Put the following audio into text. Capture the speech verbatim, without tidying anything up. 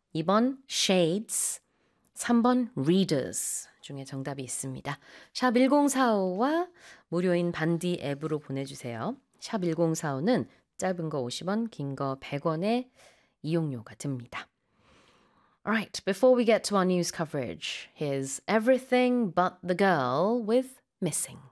이 번 shades, 삼 번 readers 중에 정답이 있습니다. 샵 일공사오와 무료인 반디 앱으로 보내주세요. 샵 일공사오는 짧은 거 오십 원, 긴 거 백 원의 이용료가 듭니다. Alright, before we get to our news coverage, here's Everything But the Girl with Missing.